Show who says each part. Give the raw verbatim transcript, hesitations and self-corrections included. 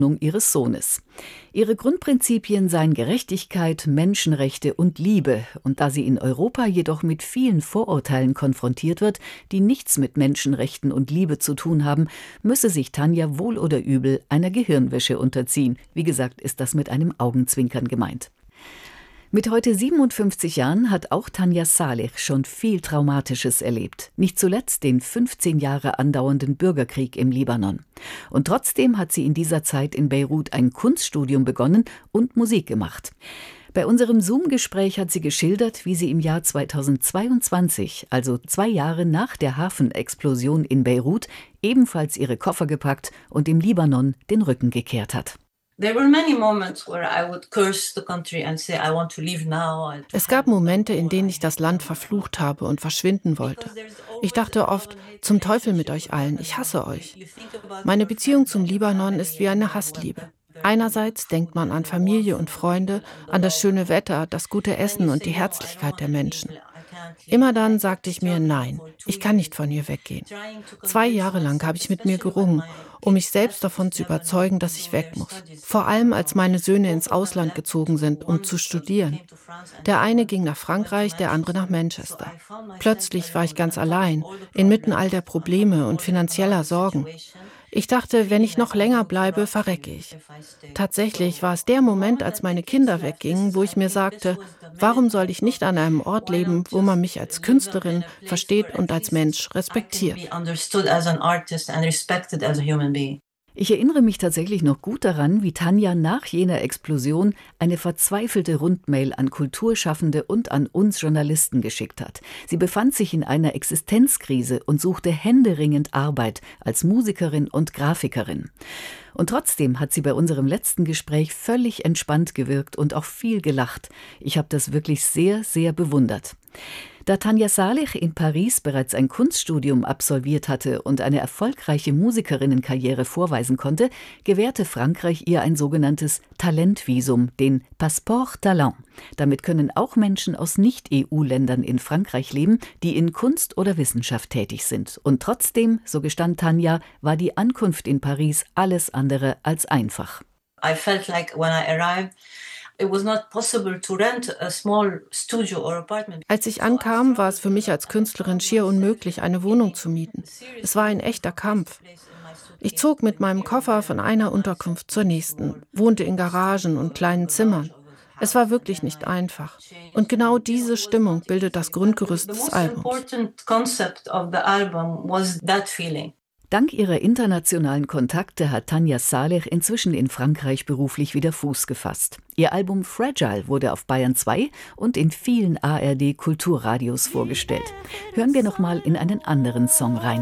Speaker 1: ihres Sohnes. Ihre Grundprinzipien seien Gerechtigkeit, Menschenrechte und Liebe. Und da sie in Europa jedoch mit vielen Vorurteilen konfrontiert wird, die nichts mit Menschenrechten und Liebe zu tun haben, müsse sich Tanja wohl oder übel einer Gehirnwäsche unterziehen. Wie gesagt, ist das mit einem Augenzwinkern gemeint. Mit heute siebenundfünfzig Jahren hat auch Tanja Saleh schon viel Traumatisches erlebt. Nicht zuletzt den fünfzehn Jahre andauernden Bürgerkrieg im Libanon. Und trotzdem hat sie in dieser Zeit in Beirut ein Kunststudium begonnen und Musik gemacht. Bei unserem Zoom-Gespräch hat sie geschildert, wie sie im Jahr zweitausendzweiundzwanzig, also zwei Jahre nach der Hafenexplosion in Beirut, ebenfalls ihre Koffer gepackt und dem Libanon den Rücken gekehrt hat.
Speaker 2: Es gab Momente, in denen ich das Land verflucht habe und verschwinden wollte. Ich dachte oft, zum Teufel mit euch allen, ich hasse euch. Meine Beziehung zum Libanon ist wie eine Hassliebe. Einerseits denkt man an Familie und Freunde, an das schöne Wetter, das gute Essen und die Herzlichkeit der Menschen. Immer dann sagte ich mir, nein, ich kann nicht von hier weggehen. Zwei Jahre lang habe ich mit mir gerungen, um mich selbst davon zu überzeugen, dass ich weg muss. Vor allem, als meine Söhne ins Ausland gezogen sind, um zu studieren. Der eine ging nach Frankreich, der andere nach Manchester. Plötzlich war ich ganz allein, inmitten all der Probleme und finanzieller Sorgen. Ich dachte, wenn ich noch länger bleibe, verrecke ich. Tatsächlich war es der Moment, als meine Kinder weggingen, wo ich mir sagte, warum soll ich nicht an einem Ort leben, wo man mich als Künstlerin versteht und als Mensch respektiert?
Speaker 1: Ich erinnere mich tatsächlich noch gut daran, wie Tanja nach jener Explosion eine verzweifelte Rundmail an Kulturschaffende und an uns Journalisten geschickt hat. Sie befand sich in einer Existenzkrise und suchte händeringend Arbeit als Musikerin und Grafikerin. Und trotzdem hat sie bei unserem letzten Gespräch völlig entspannt gewirkt und auch viel gelacht. Ich habe das wirklich sehr, sehr bewundert. Da Tanja Saleh in Paris bereits ein Kunststudium absolviert hatte und eine erfolgreiche Musikerinnenkarriere vorweisen konnte, gewährte Frankreich ihr ein sogenanntes Talentvisum, den Passeport Talent. Damit können auch Menschen aus Nicht-E U-Ländern in Frankreich leben, die in Kunst oder Wissenschaft tätig sind. Und trotzdem, so gestand Tanja, war die Ankunft in Paris alles andere als einfach.
Speaker 3: I felt like when I arrived,
Speaker 2: Als ich ankam, war es für mich als Künstlerin schier unmöglich, eine Wohnung zu mieten. Es war ein echter Kampf. Ich zog mit meinem Koffer von einer Unterkunft zur nächsten, wohnte in Garagen und kleinen Zimmern. Es war wirklich nicht einfach. Und genau diese Stimmung bildet das Grundgerüst des Albums.
Speaker 1: Dank ihrer internationalen Kontakte hat Tanja Saleh inzwischen in Frankreich beruflich wieder Fuß gefasst. Ihr Album Fragile wurde auf Bayern zwei und in vielen A R D-Kulturradios vorgestellt. Hören wir noch mal in einen anderen Song rein.